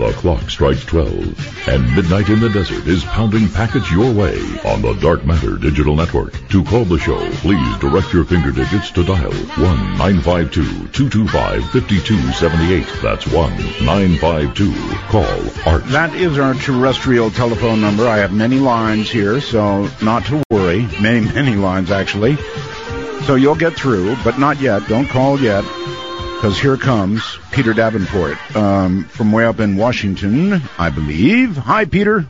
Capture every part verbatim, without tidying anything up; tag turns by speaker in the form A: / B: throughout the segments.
A: The clock strikes twelve, and midnight in the desert is pounding packets your way on the Dark Matter Digital Network. To call the show, please direct your finger digits to dial one nine five two, two two five, five two seven eight. That's one nine five two. Call Art.
B: That is our terrestrial telephone number. I have many lines here, so not to worry. Many, many lines, actually. So you'll get through, but not yet. Don't call yet, because here comes Peter Davenport um, from way up in Washington, I believe. Hi, Peter.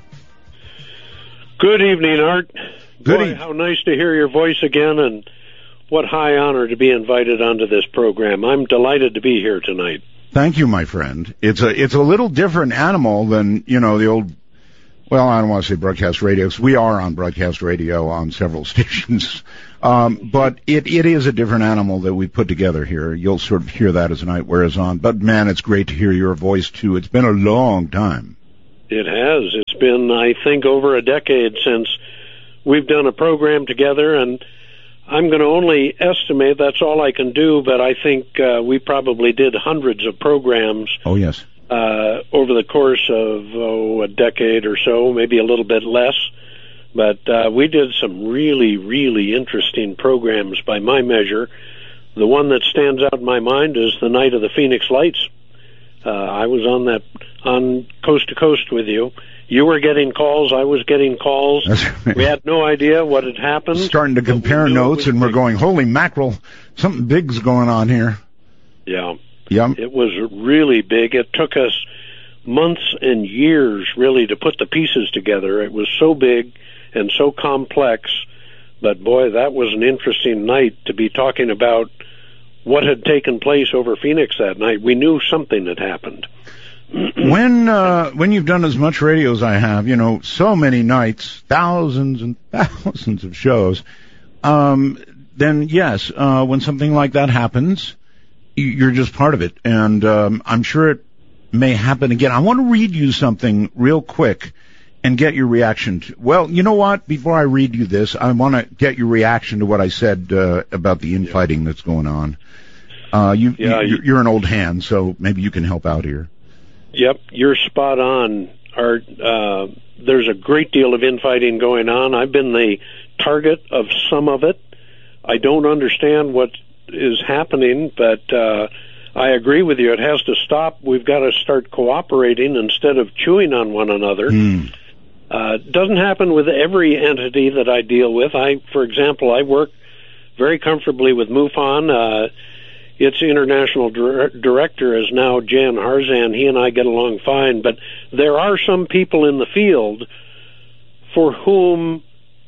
C: Good evening, Art.
B: Good
C: Boy,
B: e-
C: how nice to hear your voice again, and what high honor to be invited onto this program. I'm delighted to be here tonight.
B: Thank you, my friend. It's a it's a little different animal than, you know, the old, well, I don't want to say broadcast radio, 'cause we are on broadcast radio on several stations. Um, but it, it is a different animal that we put together here. You'll sort of hear that as the night wears on. But, man, it's great to hear your voice, too. It's been a long time.
C: It has. It's been, I think, over a decade since we've done a program together, and I'm going to only estimate, that's all I can do, but I think uh, we probably did hundreds of programs.
B: Oh, yes.
C: Uh, over the course of, oh, a decade or so, maybe a little bit less. But uh, we did some really, really interesting programs by my measure. The one that stands out in my mind is the night of the Phoenix Lights. Uh, I was on that, on coast to coast with you. You were getting calls, I was getting calls.
B: Right.
C: We had no idea what had happened.
B: Starting to compare notes, and we're going, holy mackerel, something big's going on here.
C: Yeah.
B: Yep.
C: It was really big. It took us months and years, really, to put the pieces together. It was so big and so complex, but boy, that was an interesting night to be talking about what had taken place over Phoenix that night. We knew something had happened.
B: When uh, when you've done as much radio as I have, you know, so many nights, thousands and thousands of shows, um, then yes, uh, when something like that happens, you're just part of it, and um, I'm sure it may happen again. I want to read you something real quick and get your reaction to, well, you know what? Before I read you this, I want to get your reaction to what I said uh, about the infighting that's going on. Uh, you,
C: yeah,
B: you, you're an old hand, so maybe you can help out here.
C: Yep, you're spot on, Art. Uh, there's a great deal of infighting going on. I've been the target of some of it. I don't understand what is happening, but uh, I agree with you. It has to stop. We've got to start cooperating instead of chewing on one another.
B: Mm.
C: Uh, it doesn't happen with every entity that I deal with. I, for example, I work very comfortably with MUFON. Uh, its international dir- director is now Jan Harzan. He and I get along fine, but there are some people in the field for whom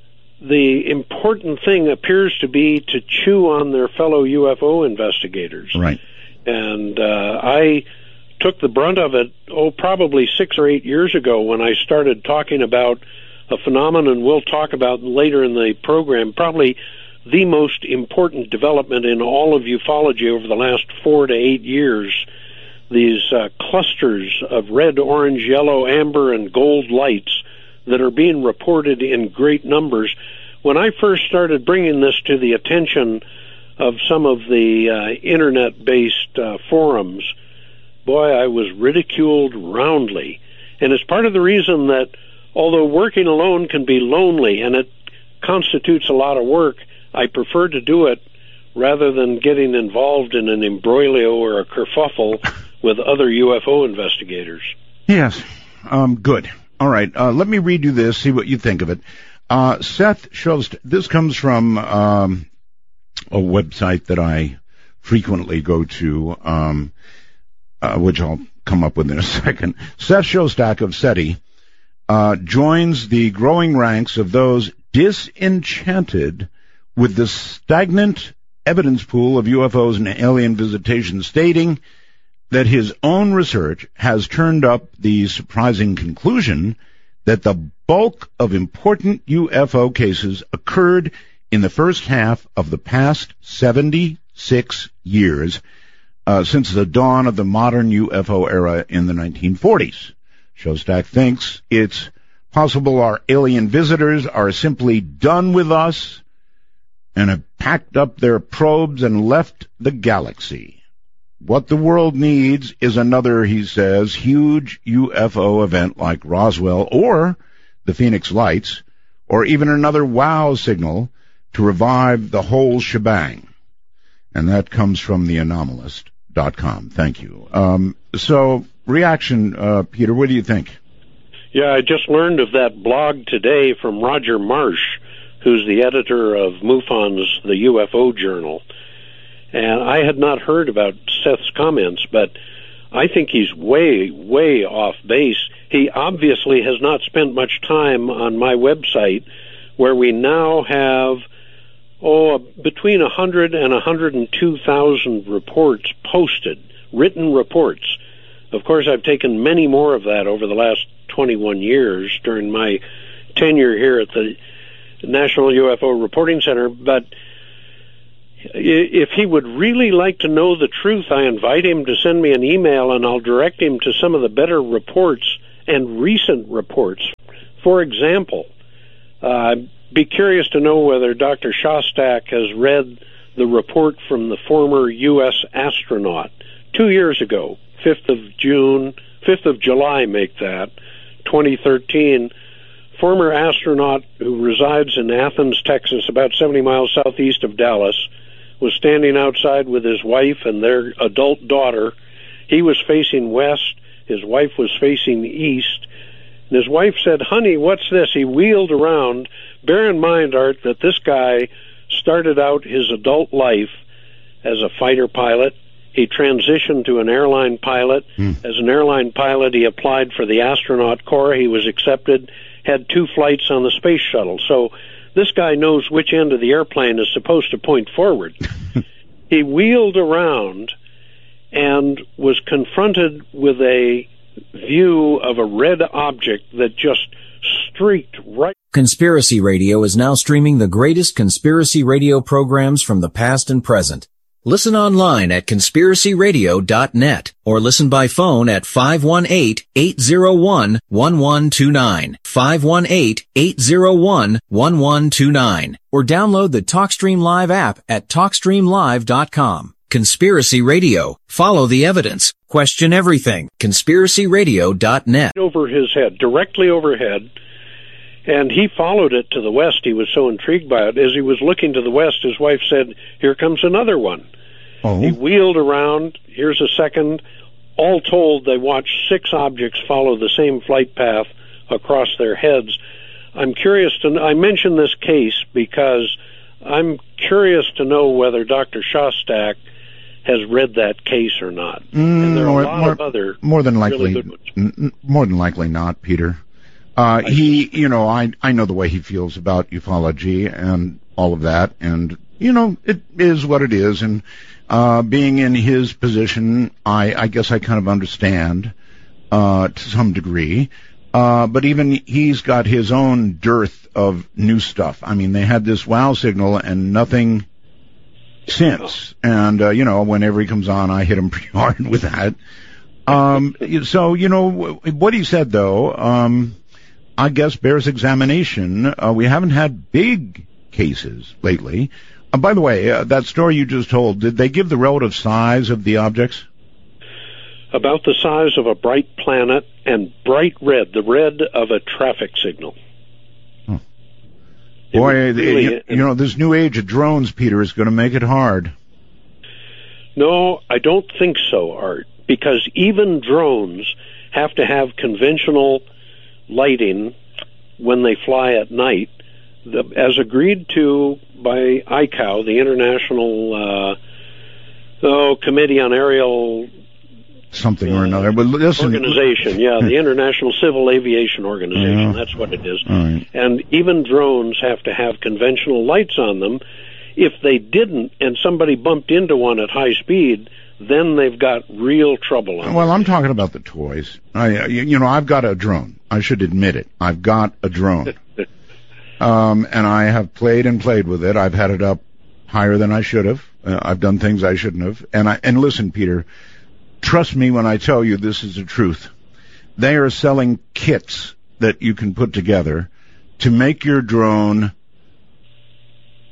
C: the important thing appears to be to chew on their fellow U F O investigators.
B: Right.
C: And uh, I took the brunt of it, oh, probably six or eight years ago when I started talking about a phenomenon we'll talk about later in the program, probably the most important development in all of ufology over the last four to eight years, these uh, clusters of red, orange, yellow, amber, and gold lights that are being reported in great numbers. When I first started bringing this to the attention of some of the uh, internet-based uh, forums, boy, I was ridiculed roundly. And it's part of the reason that although working alone can be lonely and it constitutes a lot of work, I prefer to do it rather than getting involved in an imbroglio or a kerfuffle with other U F O investigators.
B: Yes, um, good. All right, uh, let me read you this, see what you think of it. Uh, Seth Shost, this comes from um, a website that I frequently go to, um, uh, which I'll come up with in a second. Seth Shostak of SETI uh, joins the growing ranks of those disenchanted with the stagnant evidence pool of U F Os and alien visitation, stating that his own research has turned up the surprising conclusion that the bulk of important U F O cases occurred in the first half of the past seventy-six years, uh, since the dawn of the modern U F O era in the nineteen forties. Shostak thinks it's possible our alien visitors are simply done with us and have packed up their probes and left the galaxy. What the world needs is another, he says, huge U F O event like Roswell or the Phoenix Lights, or even another wow signal to revive the whole shebang. And that comes from the anomalist dot com. Thank you. Um, so, reaction, uh, Peter, what do you think?
C: Yeah, I just learned of that blog today from Roger Marsh, who's the editor of MUFON's The U F O Journal. And I had not heard about Seth's comments, but I think he's way, way off base. He obviously has not spent much time on my website, where we now have, oh, between one hundred and one hundred two thousand reports posted, written reports. Of course, I've taken many more of that over the last twenty-one years during my tenure here at the National U F O Reporting Center, but if he would really like to know the truth, I invite him to send me an email, and I'll direct him to some of the better reports and recent reports. For example, uh, I'd be curious to know whether Doctor Shostak has read the report from the former U S astronaut two years ago, fifth of June, fifth of July, make that, twenty thirteen. Former astronaut who resides in Athens, Texas, about seventy miles southeast of Dallas, was standing outside with his wife and their adult daughter. He was facing west, his wife was facing east, and his wife said, "Honey, what's this?" He wheeled around. Bear in mind, Art, that this guy started out his adult life as a fighter pilot. He transitioned to an airline pilot. Hmm. As an airline pilot, he applied for the astronaut corps. He was accepted, had two flights on the space shuttle. So this guy knows which end of the airplane is supposed to point forward. He wheeled around and was confronted with a view of a red object that just streaked right.
D: Conspiracy Radio is now streaming the greatest conspiracy radio programs from the past and present. Listen online at conspiracy radio dot net or listen by phone at five one eight, eight zero one, one one two nine, five one eight, eight zero one, one one two nine, or download the TalkStream Live app at talk stream live dot com. Conspiracy Radio. Follow the evidence. Question everything. conspiracy radio dot net.
C: Over his head, directly overhead, and he followed it to the west. He was so intrigued by it. As he was looking to the west, his wife said, "Here comes another one." Oh. He wheeled around. Here's a second. All told, they watched six objects follow the same flight path across their heads. I'm curious to. I mention this case because I'm curious to know whether Doctor Shostak has read that case or not.
B: Mm, and there are
C: more,
B: a lot
C: more,
B: of
C: other
B: more than likely,
C: really good ones.
B: N- more than likely not, Peter. Uh, he, you know, I I know the way he feels about ufology and all of that, and you know, it is what it is, and. Uh, being in his position, I, I guess I kind of understand, uh, to some degree. Uh, but even he's got his own dearth of new stuff. I mean, they had this wow signal and nothing since. And, uh, you know, whenever he comes on, I hit him pretty hard with that. Um, so, you know, what he said, though, um, I guess bears examination. Uh, we haven't had big cases lately. Uh, by the way, uh, that story you just told, did they give the relative size of the objects?
C: About the size of a bright planet and bright red, the red of a traffic signal.
B: Oh. Boy, really, you, you know, this new age of drones, Peter, is going to make it hard.
C: No, I don't think so, Art, because even drones have to have conventional lighting when they fly at night. The, as agreed to by I C A O, the International uh, oh, Committee on Aerial
B: something uh, or another, but listen,
C: organization, yeah, the International Civil Aviation Organization. Yeah. That's what it is. Right. And even drones have to have conventional lights on them. If they didn't, and somebody bumped into one at high speed, then they've got real trouble on
B: Well, I'm talking about the toys. I, you know, I've got a drone. I should admit it. I've got a drone. Um, and I have played and played with it. I've had it up higher than I should have. Uh, I've done things I shouldn't have. And I, and listen, Peter, trust me when I tell you this is the truth. They are selling kits that you can put together to make your drone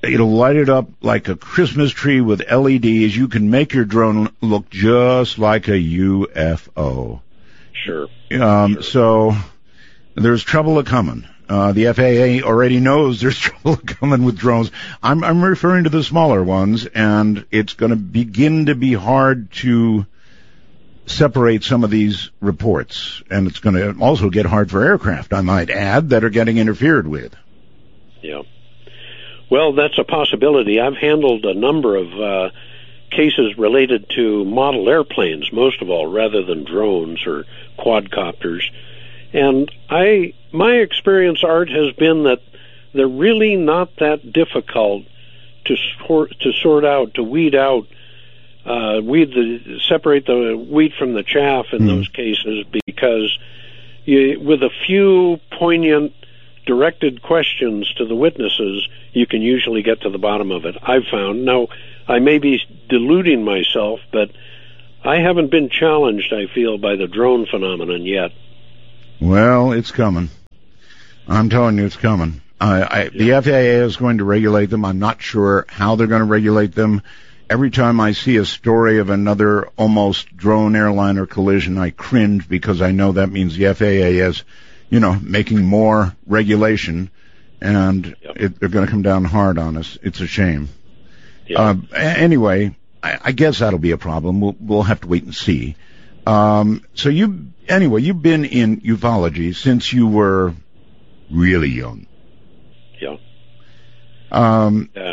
B: it'll light it up like a Christmas tree with L E Ds. You can make your drone look just like a U F O.
C: Sure.
B: Um,
C: sure.
B: So there's trouble a-coming. Uh, the F A A already knows there's trouble coming with drones. I'm, I'm referring to the smaller ones, and it's going to begin to be hard to separate some of these reports. And it's going to also get hard for aircraft, I might add, that are getting interfered with.
C: Yeah. Well, that's a possibility. I've handled a number of uh, cases related to model airplanes, most of all, rather than drones or quadcopters. And I, my experience, Art, has been that they're really not that difficult to sort, to sort out, to weed out, uh, weed the, separate the wheat from the chaff in mm. those cases, because you, with a few poignant, directed questions to the witnesses, you can usually get to the bottom of it, I've found. Now, I may be deluding myself, but I haven't been challenged, I feel, by the drone phenomenon yet.
B: Well, it's coming. I'm telling you, it's coming. I, I, yeah. The F A A is going to regulate them. I'm not sure how they're going to regulate them. Every time I see a story of another almost drone airliner collision, I cringe, because I know that means the F A A is, you know, making more regulation, and yep. it, they're going to come down hard on us. It's a shame. Yep. Uh, anyway, I, I guess that'll be a problem. We'll, we'll have to wait and see. Um, so you, anyway, you've been in ufology since you were really young.
C: Yeah.
B: Um,
C: yeah.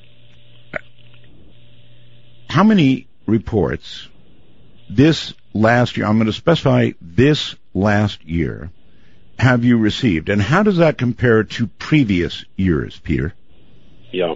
B: How many reports this last year, I'm going to specify this last year, have you received? And how does that compare to previous years, Peter?
C: Yeah.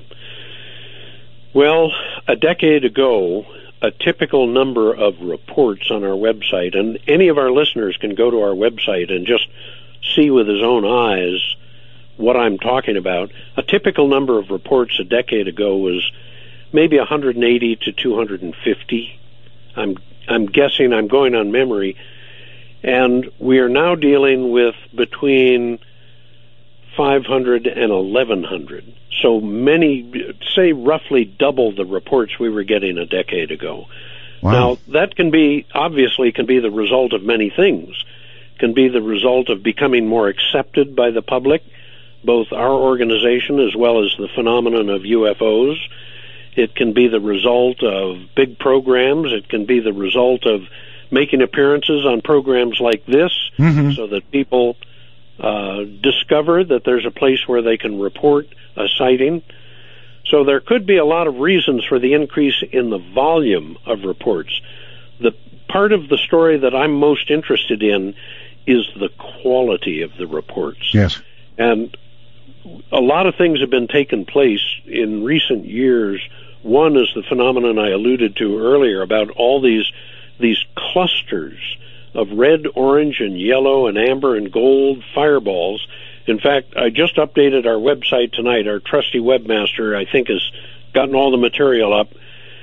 C: Well, a decade ago, a typical number of reports on our website, and any of our listeners can go to our website and just see with his own eyes what I'm talking about. A typical number of reports a decade ago was maybe one hundred eighty to two hundred fifty. I'm I'm guessing, I'm going on memory. And we are now dealing with between five hundred and eleven hundred. So many, say roughly double the reports we were getting a decade ago.
B: Wow.
C: Now, that can be, obviously can be the result of many things. Can be the result of becoming more accepted by the public, both our organization as well as the phenomenon of U F Os. It can be the result of big programs. It can be the result of making appearances on programs like this, mm-hmm. so that people uh, discover that there's a place where they can report a sighting. So there could be a lot of reasons for the increase in the volume of reports. The part of the story that I'm most interested in is the quality of the reports.
B: Yes.
C: And a lot of things have been taking place in recent years. One is the phenomenon I alluded to earlier about all these these clusters of red, orange, and yellow, and amber, and gold fireballs. In fact, I just updated our website tonight. Our trusty webmaster, I think, has gotten all the material up.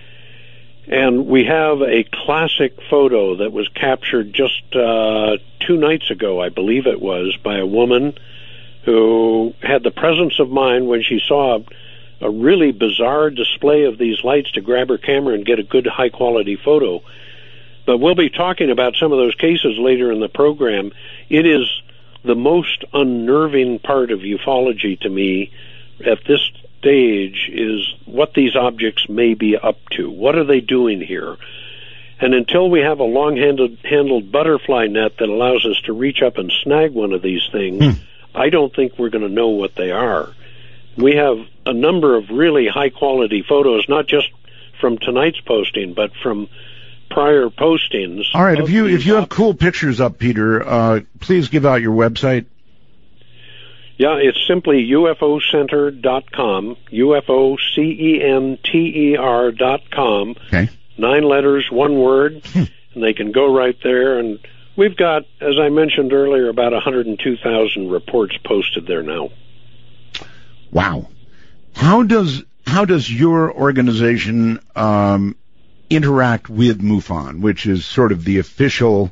C: And we have a classic photo that was captured just uh, two nights ago, I believe it was, by a woman who had the presence of mind when she saw a, a really bizarre display of these lights to grab her camera and get a good, high-quality photo. But we'll be talking about some of those cases later in the program. It is the most unnerving part of ufology to me at this stage is what these objects may be up to. What are they doing here? And until we have a long-handled handled butterfly net that allows us to reach up and snag one of these things, hmm. I don't think we're going to know what they are. We have a number of really high-quality photos, not just from tonight's posting, but from prior postings.
B: All right, if you if you have cool pictures up, Peter, uh, please give out your website.
C: Yeah, it's simply U F O center dot com, U F O C E N T E R dot com.
B: Okay.
C: Nine letters, one word, and they can go right there. And we've got, as I mentioned earlier, about one hundred two thousand reports posted there now.
B: Wow. How does how does your organization um, interact with MUFON, which is sort of the official,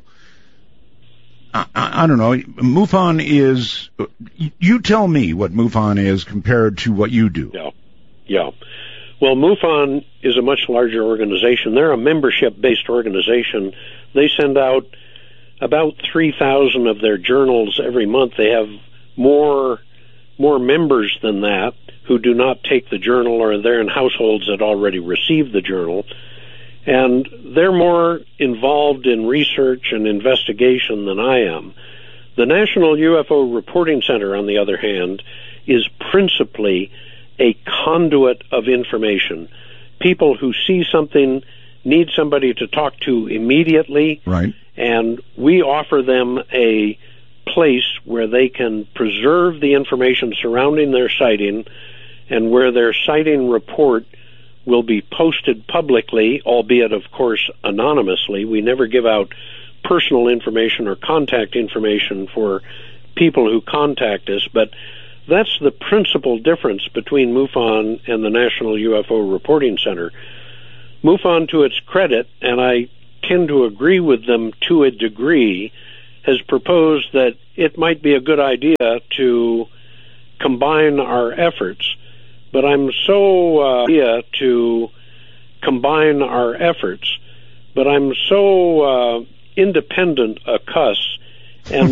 B: I, I, I don't know, MUFON is, you tell me what MUFON is compared to what you do.
C: Yeah. Yeah. Well, MUFON is a much larger organization. They're a membership-based organization. They send out about three thousand of their journals every month. They have more more members than that who do not take the journal, or they're in households that already receive the journal. And they're more involved in research and investigation than I am. The National U F O Reporting Center, on the other hand, is principally a conduit of information. People who see something need somebody to talk to immediately,
B: right?
C: And we offer them a place where they can preserve the information surrounding their sighting, and where their sighting report will be posted publicly, albeit, of course, anonymously. We never give out personal information or contact information for people who contact us, but that's the principal difference between MUFON and the National U F O Reporting Center. MUFON, to its credit, and I tend to agree with them to a degree, has proposed that it might be a good idea to combine our efforts. But I'm so uh, idea to combine our efforts. But I'm so uh, independent a cuss